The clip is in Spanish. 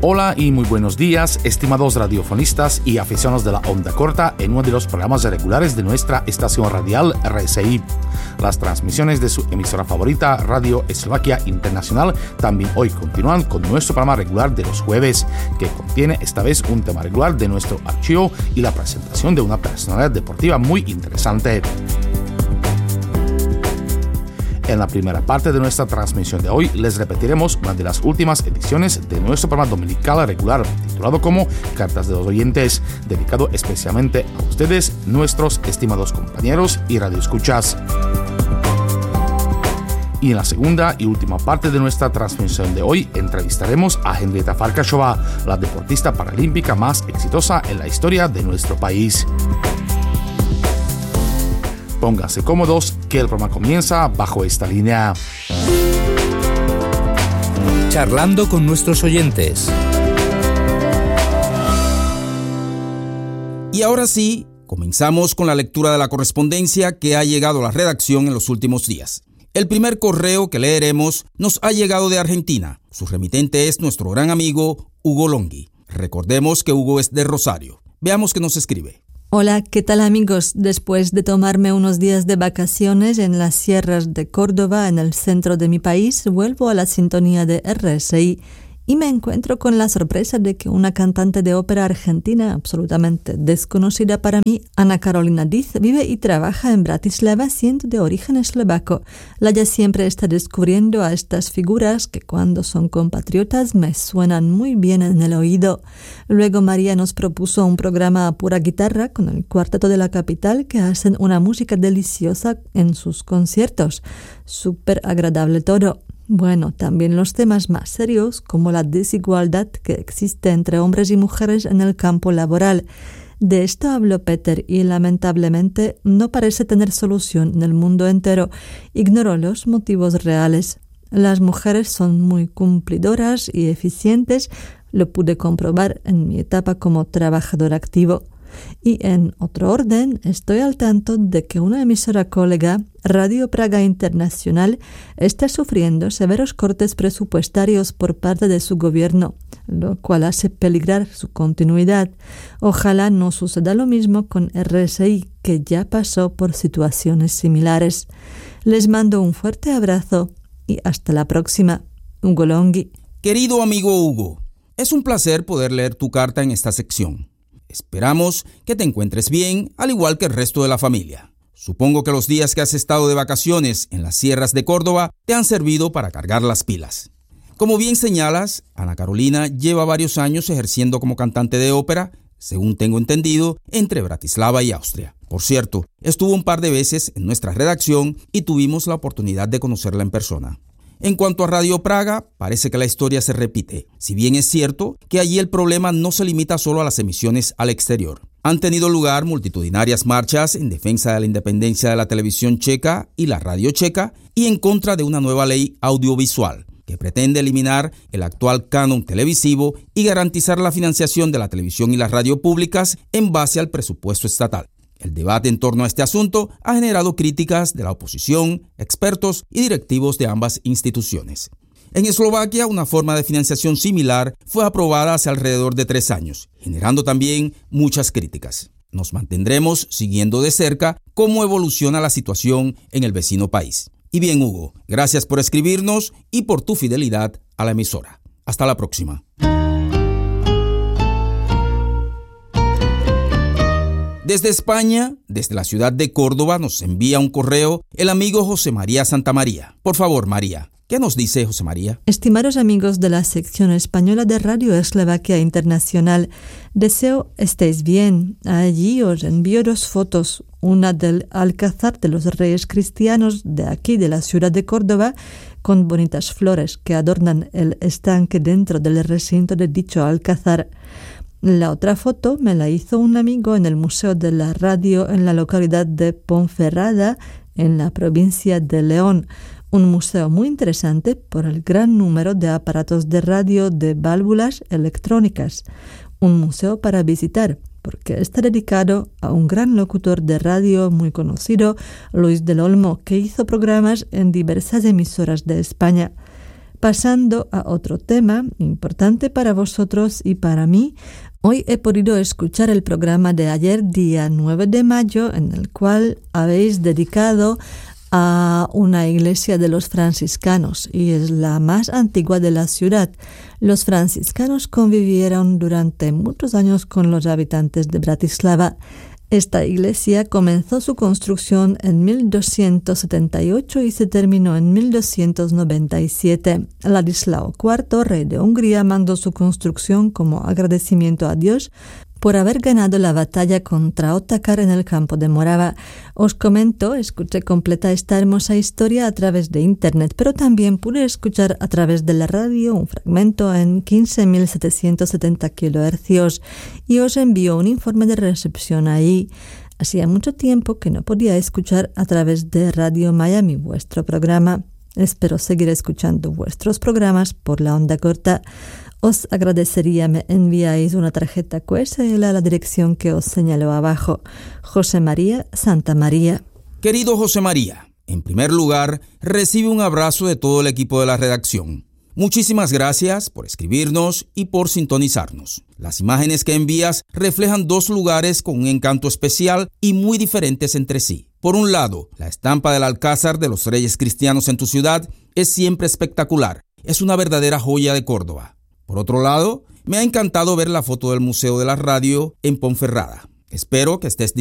Hola y muy buenos días, estimados radiofonistas y aficionados de la onda corta en uno de los programas regulares de nuestra estación radial RSI. Las transmisiones de su emisora favorita, Radio Eslovaquia Internacional, también hoy continúan con nuestro programa regular de los jueves, que contiene esta vez un tema regular de nuestro archivo y la presentación de una personalidad deportiva muy interesante. En la primera parte de nuestra transmisión de hoy les repetiremos una de las últimas ediciones de nuestro programa dominical regular titulado como Cartas de los Oyentes, dedicado especialmente a ustedes, nuestros estimados compañeros y radioescuchas. Y en la segunda y última parte de nuestra transmisión de hoy entrevistaremos a Henrieta Farkasová, la deportista paralímpica más exitosa en la historia de nuestro país. Pónganse cómodos, que el programa comienza bajo esta línea. Charlando con nuestros oyentes. Y ahora sí, comenzamos con la lectura de la correspondencia que ha llegado a la redacción en los últimos días. El primer correo que leeremos nos ha llegado de Argentina. Su remitente es nuestro gran amigo Hugo Longhi. Recordemos que Hugo es de Rosario. Veamos qué nos escribe. Hola, ¿qué tal amigos? Después de tomarme unos días de vacaciones en las sierras de Córdoba, en el centro de mi país, vuelvo a la sintonía de RSI y me encuentro con la sorpresa de que una cantante de ópera argentina absolutamente desconocida para mí, Ana Carolina Diz, vive y trabaja en Bratislava siendo de origen eslovaco. Laya siempre está descubriendo a estas figuras que cuando son compatriotas me suenan muy bien en el oído. Luego María nos propuso un programa a pura guitarra con el cuarteto de la capital que hacen una música deliciosa en sus conciertos. Súper agradable todo. Bueno, también los temas más serios, como la desigualdad que existe entre hombres y mujeres en el campo laboral. De esto habló Peter y lamentablemente no parece tener solución en el mundo entero. Ignoró los motivos reales. Las mujeres son muy cumplidoras y eficientes, lo pude comprobar en mi etapa como trabajador activo. Y en otro orden, estoy al tanto de que una emisora colega, Radio Praga Internacional, está sufriendo severos cortes presupuestarios por parte de su gobierno, lo cual hace peligrar su continuidad. Ojalá no suceda lo mismo con RSI, que ya pasó por situaciones similares. Les mando un fuerte abrazo y hasta la próxima. Hugo Longhi. Querido amigo Hugo, es un placer poder leer tu carta en esta sección. Esperamos que te encuentres bien, al igual que el resto de la familia. Supongo que los días que has estado de vacaciones en las sierras de Córdoba te han servido para cargar las pilas. Como bien señalas, Ana Carolina lleva varios años ejerciendo como cantante de ópera, según tengo entendido, entre Bratislava y Austria. Por cierto, estuvo un par de veces en nuestra redacción y tuvimos la oportunidad de conocerla en persona. En cuanto a Radio Praga, parece que la historia se repite, si bien es cierto que allí el problema no se limita solo a las emisiones al exterior. Han tenido lugar multitudinarias marchas en defensa de la independencia de la televisión checa y la radio checa y en contra de una nueva ley audiovisual que pretende eliminar el actual canon televisivo y garantizar la financiación de la televisión y la radio públicas en base al presupuesto estatal. El debate en torno a este asunto ha generado críticas de la oposición, expertos y directivos de ambas instituciones. En Eslovaquia, una forma de financiación similar fue aprobada hace alrededor de 3 años, generando también muchas críticas. Nos mantendremos siguiendo de cerca cómo evoluciona la situación en el vecino país. Y bien, Hugo, gracias por escribirnos y por tu fidelidad a la emisora. Hasta la próxima. Desde España, desde la ciudad de Córdoba, nos envía un correo el amigo José María Santamaría. Por favor, María, ¿qué nos dice José María? Estimados amigos de la sección española de Radio Eslovaquia Internacional, deseo estéis bien. Allí os envío 2 fotos, una del Alcázar de los Reyes Cristianos de aquí, de la ciudad de Córdoba, con bonitas flores que adornan el estanque dentro del recinto de dicho Alcázar. La otra foto me la hizo un amigo en el Museo de la Radio en la localidad de Ponferrada, en la provincia de León. Un museo muy interesante por el gran número de aparatos de radio de válvulas electrónicas. Un museo para visitar, porque está dedicado a un gran locutor de radio muy conocido, Luis del Olmo, que hizo programas en diversas emisoras de España. Pasando a otro tema importante para vosotros y para mí, hoy he podido escuchar el programa de ayer, día 9 de mayo, en el cual habéis dedicado a una iglesia de los franciscanos y es la más antigua de la ciudad. Los franciscanos convivieron durante muchos años con los habitantes de Bratislava. Esta iglesia comenzó su construcción en 1278 y se terminó en 1297. Ladislao IV, rey de Hungría, mandó su construcción como agradecimiento a Dios por haber ganado la batalla contra Otakar en el campo de Morava. Os comento, escuché completa esta hermosa historia a través de internet, pero también pude escuchar a través de la radio un fragmento en 15.770 kHz y os envío un informe de recepción ahí. Hacía mucho tiempo que no podía escuchar a través de Radio Miami vuestro programa. Espero seguir escuchando vuestros programas por la onda corta. Os agradecería me enviáis una tarjeta QSL a la dirección que os señalo abajo. José María, Santa María. Querido José María, en primer lugar, recibe un abrazo de todo el equipo de la redacción. Muchísimas gracias por escribirnos y por sintonizarnos. Las imágenes que envías reflejan dos lugares con un encanto especial y muy diferentes entre sí. Por un lado, la estampa del Alcázar de los Reyes Cristianos en tu ciudad es siempre espectacular. Es una verdadera joya de Córdoba. Por otro lado, me ha encantado ver la foto del Museo de la Radio en Ponferrada. Espero que estés